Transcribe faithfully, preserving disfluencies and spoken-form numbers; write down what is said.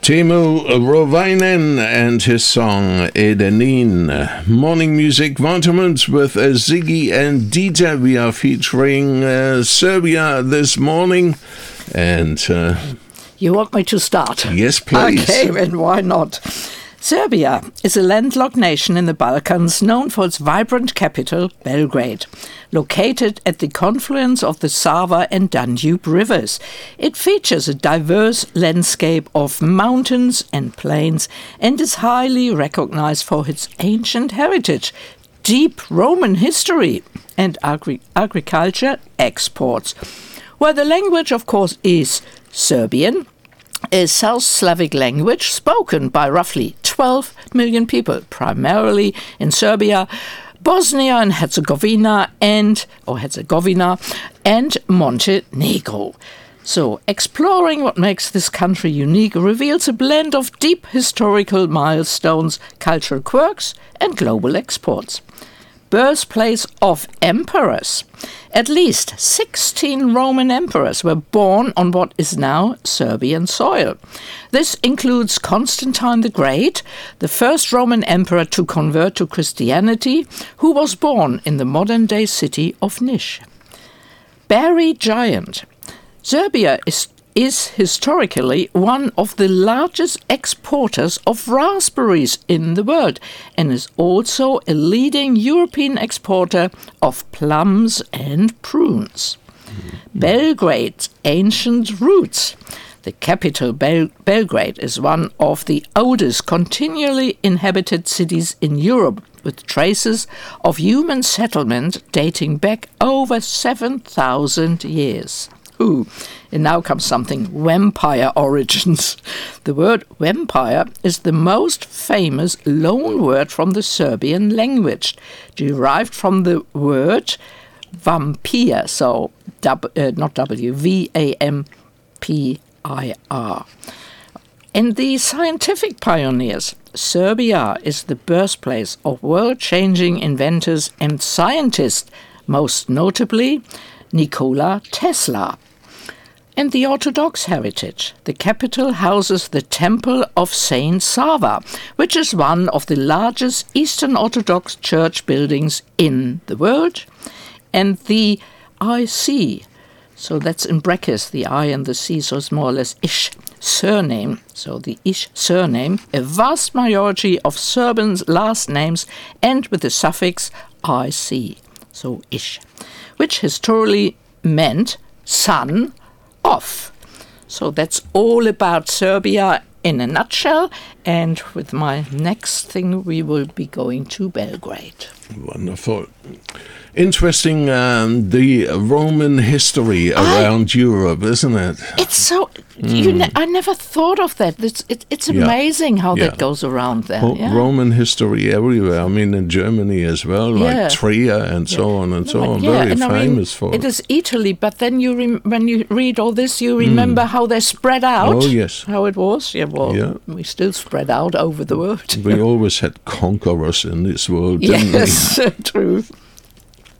Timo Rovinen and his song Edenin. Morning Music Vitamins with uh, Ziggy and Dieter. We are featuring uh, Serbia this morning. And uh, you want me to start? Yes, please. Okay, and why not? Serbia is a landlocked nation in the Balkans known for its vibrant capital, Belgrade. Located at the confluence of the Sava and Danube rivers, it features a diverse landscape of mountains and plains and is highly recognized for its ancient heritage, deep Roman history and agri- agriculture exports. Where the language, of course, is Serbian, a South Slavic language spoken by roughly twelve million people, primarily in Serbia, Bosnia and Herzegovina and or Herzegovina and Montenegro. So, exploring what makes this country unique reveals a blend of deep historical milestones, cultural quirks, and global exports. Birthplace of emperors. At least sixteen Roman emperors were born on what is now Serbian soil. This includes Constantine the Great, the first Roman emperor to convert to Christianity, who was born in the modern-day city of Niš. Berry giant. Serbia is is historically one of the largest exporters of raspberries in the world and is also a leading European exporter of plums and prunes. Mm-hmm. Belgrade's ancient roots. The capital, Bel- Belgrade, is one of the oldest continually inhabited cities in Europe, with traces of human settlement dating back over seven thousand years. Ooh, and now comes something, vampire origins. The word vampire is the most famous loan word from the Serbian language, derived from the word vampire, so w, uh, not W, V A M P I R. And the scientific pioneers, Serbia is the birthplace of world-changing inventors and scientists, most notably Nikola Tesla. And the Orthodox heritage. The capital houses the Temple of Saint Sava, which is one of the largest Eastern Orthodox church buildings in the world. And the I C, so that's in brackets, the I and the C, so it's more or less Ish surname. So the Ish surname, a vast majority of Serbians' last names end with the suffix I C, so Ish, which historically meant son off. So that's all about Serbia in a nutshell. And with my next thing, we will be going to Belgrade. Wonderful. Interesting, um, the Roman history around I, Europe, isn't it? It's so... Mm. You ne- I never thought of that. It's, it, it's amazing yeah. how yeah. that goes around there. Ho- yeah. Roman history everywhere. I mean, in Germany as well, like yeah. Trier and yeah. so on and so on. Yeah, Very and famous I mean, for it. is Italy, but then you rem- when you read all this, you remember mm. how they spread out. Oh, yes. How it was. Yeah, well, yeah. we still spread out over the world. We always had conquerors in this world, didn't yes, we? Yes, true.